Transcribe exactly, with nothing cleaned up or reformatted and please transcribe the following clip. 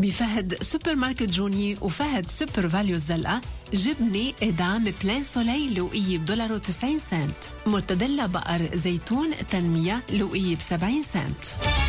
بفهد سوبر ماركت جوني وفهد سوبر فاليو الزلقة جبنة إدام بلان سولي لوقية بدولار وتسعين سنت. مرتديلا بقر زيتون تنمية لوقية بسبعين سنت.